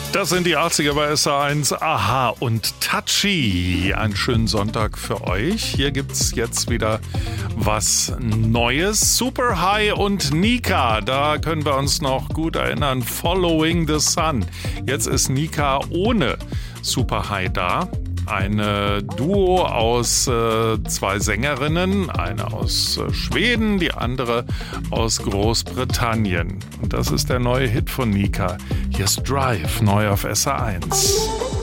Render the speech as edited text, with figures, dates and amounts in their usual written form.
Das sind die 80er bei SA1, Aha und Touchy. Einen schönen Sonntag für euch. Hier gibt's jetzt wieder was Neues. Super High und Nika, da können wir uns noch gut erinnern. Following the Sun. Jetzt ist Nika ohne Super High da. Eine Duo aus zwei Sängerinnen, eine aus Schweden, die andere aus Großbritannien. Und das ist der neue Hit von Nika. Hier ist Drive, neu auf SA1.